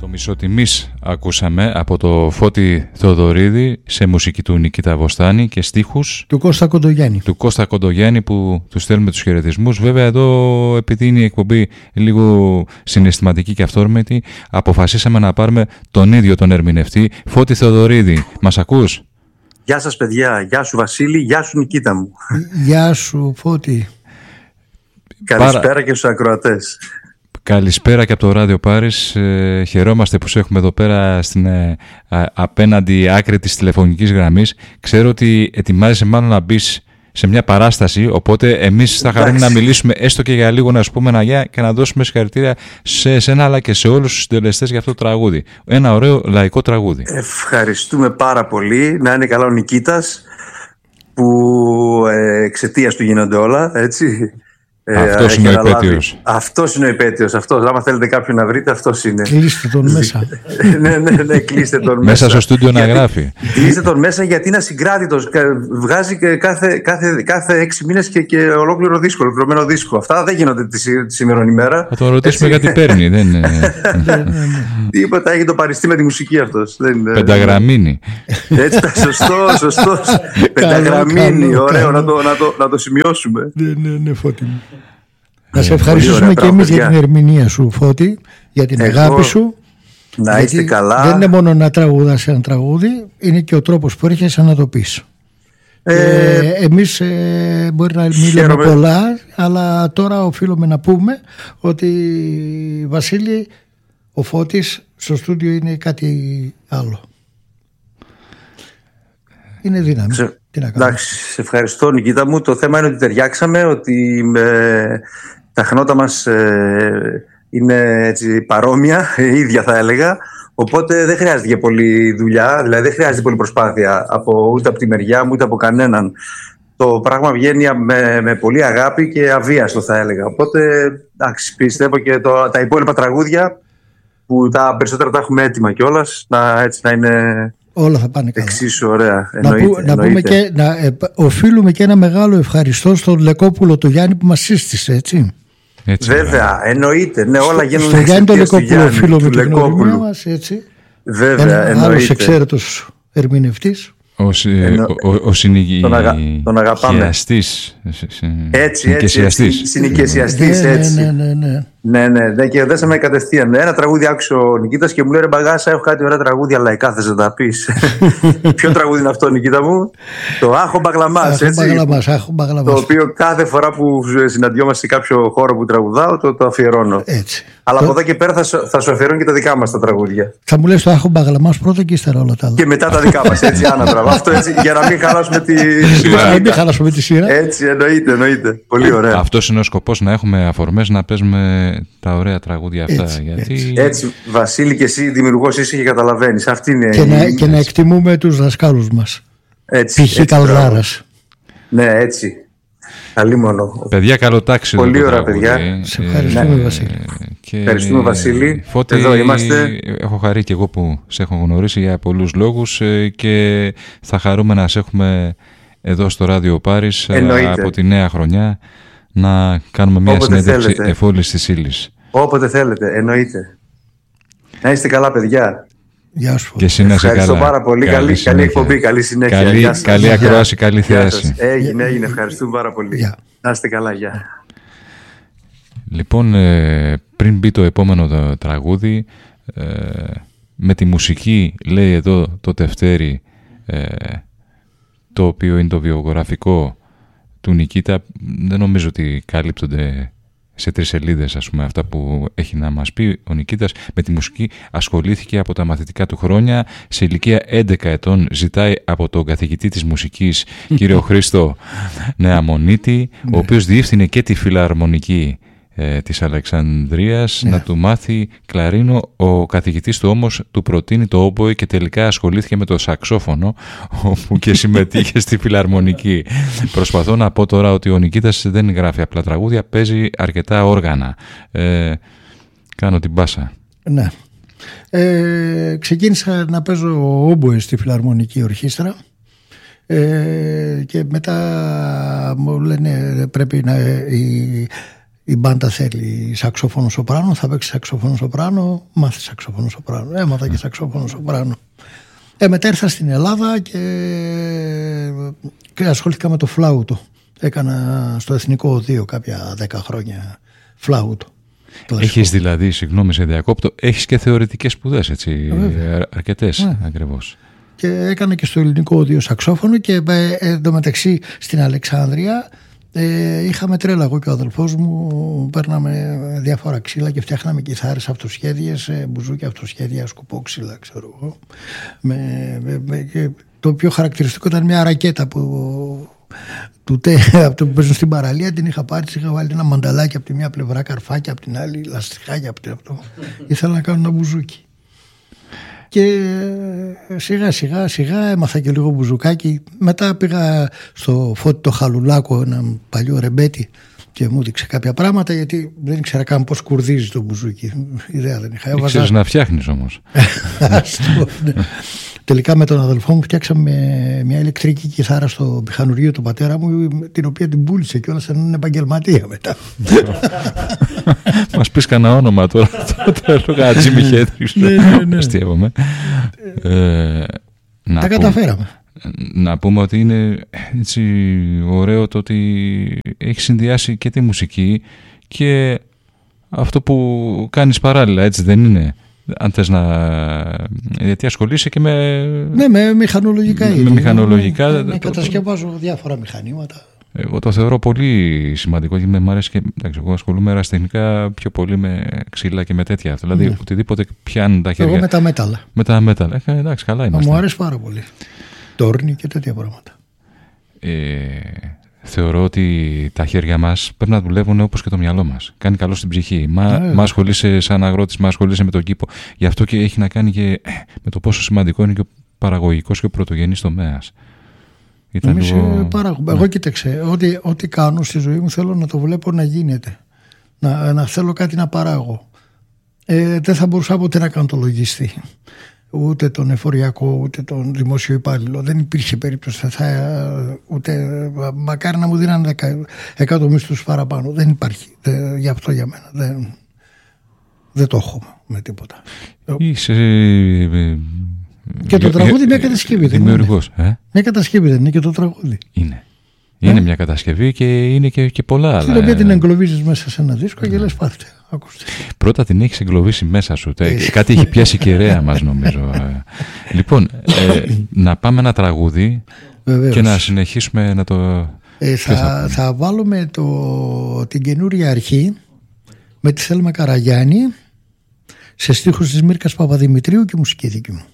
Το Μισοτιμής ακούσαμε από το Φώτη Θοδωρίδη σε μουσική του Νικήτα Βοστάνη και στίχους του Κώστα Κοντογιάννη. Του Κώστα Κοντογιάννη που του στέλνουμε τους χαιρετισμούς. Βέβαια εδώ, επειδή είναι η εκπομπή λίγο συναισθηματική και αυθόρμητη, αποφασίσαμε να πάρουμε τον ίδιο τον ερμηνευτή. Φώτη Θοδωρίδη, μας ακούς? Γεια σας παιδιά, γεια σου Βασίλη, γεια σου Νικήτα μου. Γεια σου Φώτη. Καλησπέρα και στους ακροατές. Καλησπέρα και από το Ράδιο Πάρις. Χαιρόμαστε που σε έχουμε εδώ πέρα στην απέναντι άκρη της τηλεφωνικής γραμμής. Ξέρω ότι ετοιμάζεσαι μάλλον να μπεις σε μια παράσταση, οπότε εμείς θα χαρούμε να μιλήσουμε έστω και για λίγο, να σου πούμε ένα γεια και να δώσουμε συγχαρητήρια σε εσένα αλλά και σε όλους τους συντελεστές για αυτό το τραγούδι. Ένα ωραίο λαϊκό τραγούδι. Ευχαριστούμε πάρα πολύ. Να είναι καλά ο Νικήτας, που εξαιτίας του γίνονται όλα, έτσι. Αυτός είναι ο υπέτειος. Αυτός είναι ο υπέτειος. Άμα θέλετε κάποιον να βρείτε, αυτός είναι. Κλείστε τον μέσα. ναι, κλείστε τον μέσα. Μέσα στο στούντιο να γράφει. Κλείστε τον μέσα, γιατί είναι ασυγκράτητος. Βγάζει και κάθε 6 μήνες και ολόκληρο δίσκο, ολοκληρωμένο δίσκο. Αυτά δεν γίνονται τη σημερινή ημέρα. Θα τον ρωτήσουμε γιατί παίρνει. Τίποτα, έχει το παριστεί με τη μουσική αυτός. Πενταγραμμίνη. Έτσι, σωστός. Πενταγραμμίνη. Ωραίο να το σημειώσουμε. Ναι, Φώτη μου. Να σε ευχαριστήσουμε και εμείς για την ερμηνεία σου, Φώτη, για την αγάπη σου. Να είστε καλά. Δεν είναι μόνο να τραγουδάς ένα τραγούδι, είναι και ο τρόπος που έρχεσαι να το πεις. Εμείς μπορεί να μιλάμε πολλά, αλλά τώρα οφείλουμε να πούμε ότι, Βασίλη, ο Φώτης στο στούντιο είναι κάτι άλλο. Είναι δύναμη. Εντάξει, σε ευχαριστώ Νικήτα μου. Το θέμα είναι ότι ταιριάξαμε, ότι τα χνότα μας είναι έτσι παρόμοια, ίδια θα έλεγα. Οπότε δεν χρειάζεται και πολλή δουλειά, δηλαδή δεν χρειάζεται πολλή προσπάθεια ούτε από τη μεριά μου ούτε από κανέναν. Το πράγμα βγαίνει με πολύ αγάπη και αβίαστο, θα έλεγα. Οπότε εντάξει, πιστεύω και τα υπόλοιπα τραγούδια, που τα περισσότερα τα έχουμε έτοιμα κιόλας, να είναι... Όλα θα πάνε καλά. Εξίσου ωραία. Οφείλουμε και ένα μεγάλο ευχαριστώ στον Λεκόπουλο το Γιάννη που μας σύστησε, έτσι. Βέβαια, εννοείται. Ναι, όλα γίνονται στο Γιάννη το Λεκόπουλο, οφείλουμε την γνωριμία μας, έτσι. Βέβαια, εννοείται. Άλλος εξαίρετος ερμηνευτής. Ο συνοικιαστής. Συνοικιαστής, έτσι. Ναι, και δέσαμε κατευθείαν. Ένα τραγούδι άκουσε ο Νικήτας και μου λέει: ρε Μπαγάσα, έχω κάτι ωραία τραγούδια λαϊκά, θες να τα πεις? Ποιο τραγούδι είναι αυτό, Νικήτα μου? Το Άχο Μπαγλαμάς, έτσι. Το οποίο κάθε φορά που συναντιόμαστε σε κάποιο χώρο που τραγουδάω, το αφιερώνω. Έτσι. Αλλά από εδώ και πέρα θα σου αφιερώνω και τα δικά μας τα τραγούδια. Θα μου λες το Άχο Μπαγλαμάς πρώτα και ύστερα όλα τα άλλα. Και μετά τα δικά μας, έτσι, άνατρα. Αυτό έτσι, για να μην χαλάσουμε τη σειρά. Έτσι, εννοείται. Πολύ ωραία. Αυτός είναι ο σκοπός, να έχουμε αφορμές να παίζουμε τα ωραία τραγούδια αυτά. Έτσι, Βασίλη, και εσύ δημιουργός είσαι και καταλαβαίνεις. Αυτή είναι και να εκτιμούμε τους δασκάλους μας. Π.χ. Καλδάρας. Ναι, έτσι. Αλίμονο. Παιδιά, καλοτάξιδο. Πολύ ωραία, παιδιά. Σε ευχαριστούμε, Βασίλη. Ευχαριστούμε, Βασίλη. Φώτη, εδώ είμαστε. Έχω χαρεί και εγώ που σε έχω γνωρίσει για πολλούς λόγους και θα χαρούμε να σε έχουμε εδώ στο Ράδιο Πάρις από τη νέα χρονιά, να κάνουμε μια συνέντευξη εφόλης της ύλης. Όποτε θέλετε, εννοείται. Να είστε καλά, παιδιά. Γεια σου. Και εσύ να είσαι καλά. Ευχαριστώ πάρα πολύ. Καλή εκπομπή, καλή συνέχεια. Καλή ακρόαση, καλή θέαση. Έγινε. Ευχαριστούμε πάρα πολύ. Να είστε καλά, γεια. Λοιπόν, πριν μπει το επόμενο τραγούδι, με τη μουσική, λέει εδώ το Τευτέρι, το οποίο είναι το βιογραφικό του Νικήτα, δεν νομίζω ότι καλύπτονται σε 3 σελίδες, ας πούμε, αυτά που έχει να μας πει ο Νικήτας. Με τη μουσική ασχολήθηκε από τα μαθητικά του χρόνια. Σε ηλικία 11 ετών ζητάει από τον καθηγητή της μουσικής, κύριο Χρήστο Νεαμονίτη, ο οποίος διεύθυνε και τη φιλαρμονική της Αλεξανδρίας, να του μάθει κλαρίνο. Ο καθηγητής του όμως του προτείνει το όμποε και τελικά ασχολήθηκε με το σαξόφωνο, όπου και συμμετείχε στη φιλαρμονική. Προσπαθώ να πω τώρα ότι ο Νικήτας δεν γράφει απλά τραγούδια, παίζει αρκετά όργανα. Κάνω την πάσα. Ναι. Ξεκίνησα να παίζω όμποε στη φιλαρμονική ορχήστρα και μετά μου λένε πρέπει να... η μπάντα θέλει σαξόφωνο σοπράνο, θα παίξει σαξόφωνο σοπράνο, μάθει σαξόφωνο σοπράνο. Έμαθα και σαξόφωνο σοπράνο. Μετά ήρθα στην Ελλάδα και ασχολήθηκα με το φλάουτο. Έκανα στο Εθνικό Οδείο κάποια 10 χρόνια φλάουτο. Έχεις δηλαδή, συγγνώμη σε διακόπτω, έχεις και θεωρητικές σπουδές, έτσι, αρκετές ακριβώς. Και έκανα και στο Ελληνικό Οδείο σαξόφωνο και εντωμεταξύ στην Αλεξάνδρεια είχαμε τρέλα εγώ και ο αδελφός μου, παίρναμε διάφορα ξύλα και φτιάχναμε κιθάρες αυτοσχέδιες, μπουζούκια αυτοσχέδια, σκουπόξυλα, ξέρω εγώ. Το πιο χαρακτηριστικό ήταν μια ρακέτα από που παίζουν στην παραλία, την είχα πάρει, της είχα βάλει ένα μανταλάκι από τη μια πλευρά, καρφάκια από την άλλη, λαστιχάκια από την αυτό. Ήθελα να κάνω ένα μπουζούκι. Και σιγά έμαθα και λίγο μπουζουκάκι. Μετά πήγα στο Φώτη το Χαλουλάκο, ένα παλιό ρεμπέτι, και μου έδειξε κάποια πράγματα, γιατί δεν ήξερα καν πώς κουρδίζει το μπουζούκι. Ιδέα δεν είχα. Ήξερες να φτιάχνεις όμως. Τελικά με τον αδελφό μου φτιάξαμε μια ηλεκτρική κιθάρα στο μηχανουργείο του πατέρα μου, την οποία την πούλησε κιόλας σαν έναν επαγγελματία μετά. Μας πεις κανένα όνομα τώρα, το έλεγα Τζίμι Χέντριξ. Αστείευομαι. Τα καταφέραμε. Να πούμε ότι είναι έτσι ωραίο το ότι έχει συνδυάσει και τη μουσική και αυτό που κάνεις παράλληλα, έτσι δεν είναι? Αν θες να... γιατί ασχολείσαι και με... Ναι, με μηχανολογικά. Με μηχανολογικά. Ναι, κατασκευάζω διάφορα μηχανήματα. Εγώ το θεωρώ πολύ σημαντικό και μου αρέσει και εγώ ασχολούμαι ερασιτεχνικά πιο πολύ με ξύλα και με τέτοια. Δηλαδή οτιδήποτε πιάνουν τα χέρια. Εγώ με τα μέταλλα. Με τα μέταλλα. Εντάξει, καλά είμαστε. Μου αρέσει πάρα πολύ. Τόρνη και τέτοια πράγματα. Θεωρώ ότι τα χέρια μας πρέπει να δουλεύουν όπως και το μυαλό μας. Κάνει καλό στην ψυχή. Μα ασχολείσαι σαν αγρότης, μα ασχολείσαι με τον κήπο. Γι' αυτό και έχει να κάνει και με το πόσο σημαντικό είναι και ο παραγωγικός και ο πρωτογενής τομέας. Εγώ κοίταξε, ό,τι κάνω στη ζωή μου θέλω να το βλέπω να γίνεται. Να θέλω κάτι να παράγω. Δεν θα μπορούσα ποτέ να κάνω το λογιστή. Ούτε τον εφοριακό, ούτε τον δημόσιο υπάλληλο. Δεν υπήρχε περίπτωση. Μακάρι να μου δίνανε 100 μισθούς παραπάνω. Δεν υπάρχει. Γι' αυτό για μένα. Δεν το έχω με τίποτα. Και το τραγούδι μια κατασκευή δεν είναι? Μια κατασκευή δεν είναι και το τραγούδι? Είναι μια κατασκευή και είναι και πολλά άλλα. Την οποία την εγκλωβίζεις μέσα σε ένα δίσκο και λες πάρτε. Ακούστε. Πρώτα την έχεις εγκλωβίσει μέσα σου. Κάτι έχει πιάσει κεραία μας νομίζω. Λοιπόν, να πάμε ένα τραγούδι. Βεβαίως. Και να συνεχίσουμε να το... Θα βάλουμε την καινούρια αρχή με τη Θέλμα Καραγιάννη σε στίχους της Μύρκας Παπαδημητρίου και μουσική δική μου.